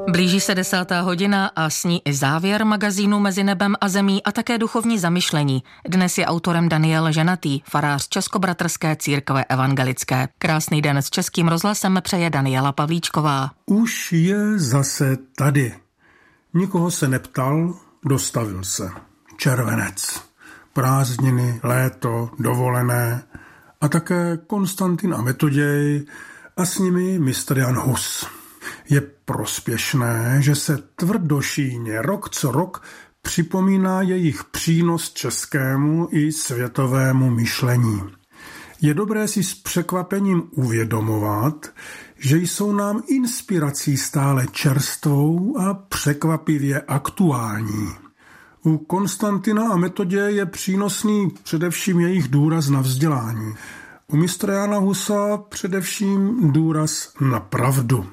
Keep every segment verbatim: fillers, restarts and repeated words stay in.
Blíží se desátá hodina a s ní i závěr magazínu Mezi nebem a zemí a také duchovní zamyšlení. Dnes je autorem Daniel Ženatý, farář Českobratrské církve evangelické. Krásný den s Českým rozhlasem přeje Daniela Pavlíčková. Už je zase tady. Nikoho se neptal, dostavil se. Červenec, prázdniny, léto, dovolené a také Konstantin a Metoděj a s nimi mistr Jan Hus. Je prospěšné, že se tvrdošíjně rok co rok připomíná jejich přínos českému i světovému myšlení. Je dobré si s překvapením uvědomovat, že jsou nám inspirací stále čerstvou a překvapivě aktuální. U Konstantina a Metoděje je přínosný především jejich důraz na vzdělání. U mistra Jana Husa především důraz na pravdu.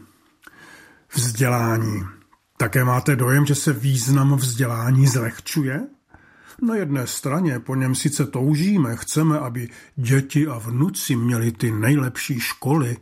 Vzdělání. Také máte dojem, že se význam vzdělání zlehčuje? Na jedné straně po něm sice toužíme, chceme, aby děti a vnuci měli ty nejlepší školy,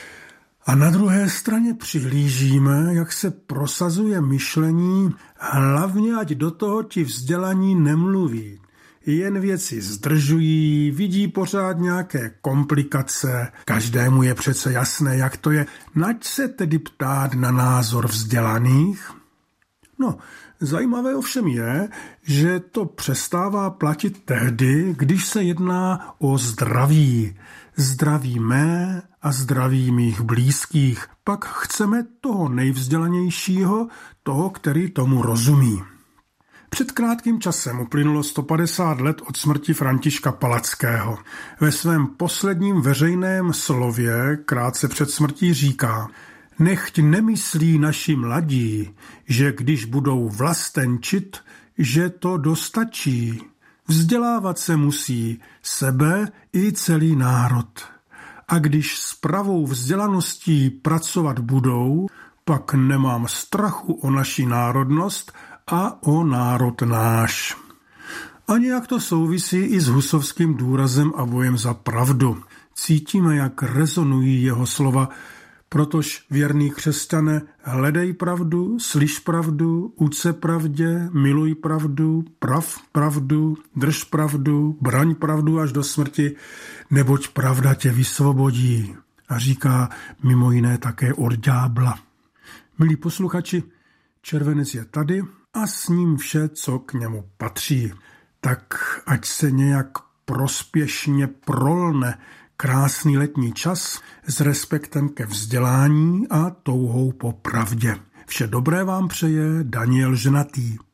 a na druhé straně přihlížíme, jak se prosazuje myšlení, hlavně ať do toho ti vzdělaní nemluví. Jen věci zdržují, vidí pořád nějaké komplikace, každému je přece jasné, jak to je. Nač se tedy ptát na názor vzdělaných? No, zajímavé ovšem je, že to přestává platit tehdy, když se jedná o zdraví. Zdraví mé a zdraví mých blízkých. Pak chceme toho nejvzdělanějšího, toho, který tomu rozumí. Před krátkým časem uplynulo sto padesát let od smrti Františka Palackého. Ve svém posledním veřejném slově krátce před smrtí říká: nechť nemyslí naši mladí, že když budou vlastenčit, že to dostačí. Vzdělávat se musí sebe i celý národ. A když s pravou vzdělaností pracovat budou, pak nemám strachu o naši národnost a o národ náš. A nějak to souvisí i s husovským důrazem a bojem za pravdu. Cítíme, jak rezonují jeho slova, protož věrný křesťané, hledej pravdu, slyš pravdu, uč se pravdě, miluj pravdu, prav pravdu, drž pravdu, braň pravdu až do smrti, neboť pravda tě vysvobodí. A říká mimo jiné také od ďábla. Milí posluchači, červenec je tady a s ním vše, co k němu patří. Tak ať se nějak prospěšně prolne krásný letní čas s respektem ke vzdělání a touhou po pravdě. Vše dobré vám přeje Daniel Ženatý.